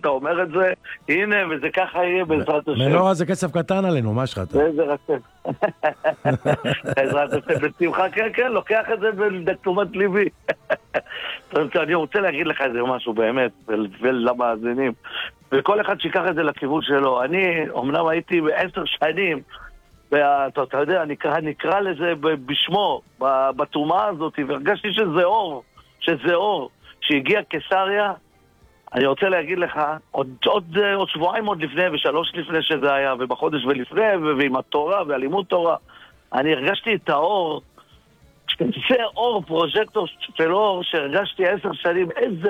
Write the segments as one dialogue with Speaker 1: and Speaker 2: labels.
Speaker 1: שאתה אומר את זה, הנה, וזה ככה יהיה בעזרת השם.
Speaker 2: מנורה זה כסף קטן עלינו, מה שלך אתה?
Speaker 1: איזה רצף. בעזרת השם, בשמחה, כן, כן, לוקח את זה בתשומת ליבי. אני רוצה להגיד לך איזה משהו באמת, ולמאזינים. וכל אחד שיקח את זה לכיוון שלו. אני, אמנם הייתי ב10 שנים, אתה יודע, נקרא לזה בשמו, בתרומה הזאת, והרגשתי שזה אור, שהגיע קיסריה. אני רוצה להגיד לך, עוד שבועיים עוד לפני, ושלוש לפני שזה היה, ובחודש ולפני, ועם התורה והלימוד תורה, אני הרגשתי את האור, זה אור, פרוז'קטור של אור, שהרגשתי 10 שנים, איזה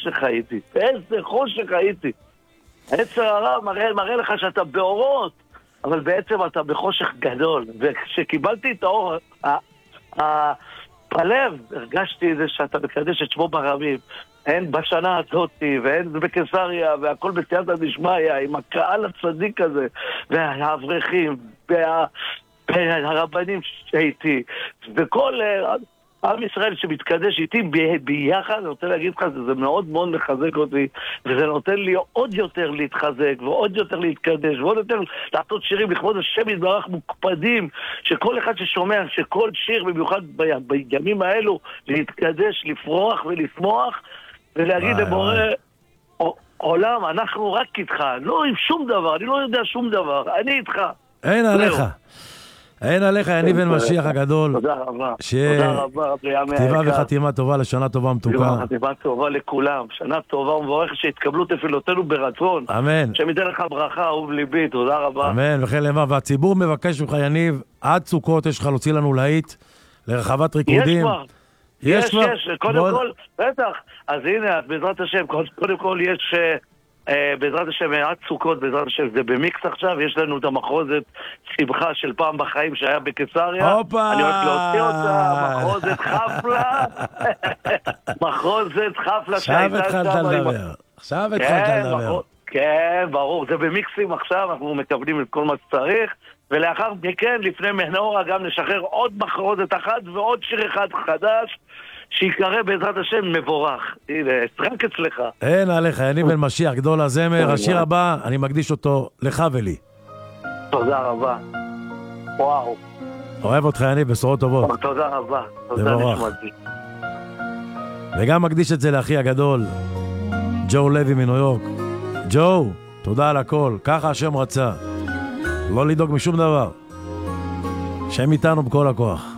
Speaker 1: חושך הייתי. עצר הרע מראה לך שאתה באורות, אבל בעצם אתה בחושך גדול. וכשקיבלתי את האור, בלב הרגשתי את זה שאתה מקדש את שמו ברבים. אין בשנה הזאת, ואין בקיסריה, והכל בסייעתא דשמיא, עם הקהל הצדיק הזה, והאברכים, והרבנים שהייתי, וכל עם ישראל שמתקדש איתי ביחד. אני רוצה להגיד לך, זה מאוד מאוד מחזק אותי, וזה נותן לי עוד יותר להתחזק, ועוד יותר להתקדש, ועוד יותר לעשות שירים לכבוד השם יתברך מוקפדים, שכל אחד ששומע, שכל שיר, במיוחד בימים האלו, להתקדש, לפרוח ולשמוח, ולהגיד לבורא עולם, אנחנו רק איתך, לא עם שום דבר, אני לא יודע שום דבר, אני איתך.
Speaker 2: אין עליך. אין עליך, אני בן משיח הגדול.
Speaker 1: תודה רבה.
Speaker 2: תודה רבה, כתיבה וחתימה טובה לשנה טובה מתוקה.
Speaker 1: חתימה טובה לכולם, שנה טובה ומבורכת, שהתקבלו תפילותינו ברצון.
Speaker 2: אמן.
Speaker 1: שמיתן לך ברכה, אהוב ליבי, תודה רבה.
Speaker 2: אמן, וכן למה, והציבור מבקש ממך, יניב, עד סוכות יש לך להוציא לנו להיט, לרחבת ריקודים.
Speaker 1: יש כבר. קודם כל, בטח. אז הנה, בעזרת השם, קודם כל יש... בעזרת השם, עד סוכות, בעזרת השם, זה במיקס עכשיו, יש לנו את המחרוזת שמחה של פעם בחיים שהיה בקיסריה.
Speaker 2: הופה!
Speaker 1: אני הולך להוציא אותה, מחרוזת חפלה. מחרוזת חפלה
Speaker 2: עכשיו התחלת לדבר.
Speaker 1: כן, ברור, זה במיקסים עכשיו, אנחנו מקבלים את כל מה שצריך, ולאחר מכן, לפני מנורה, גם נשחרר עוד מחרוזת אחת ועוד שיר אחד חדש, שיקרא בעזרת השם מבורך. הנה, רק אצלך. אין
Speaker 2: עליך, יניב בן משיח, גדול הזמר. השיר הבא, אני מקדיש אותו לך ולי.
Speaker 1: תודה רבה. וואו.
Speaker 2: אוהב אותך, יניב, בשורות טובות.
Speaker 1: תודה רבה. תודה נשמתי.
Speaker 2: וגם מקדיש את זה לאחי הגדול, ג'ו לוי מניו יורק. ג'ו, תודה על הכל. ככה השם רצה. לא לדאוג משום דבר. שם איתנו בכל הכוח.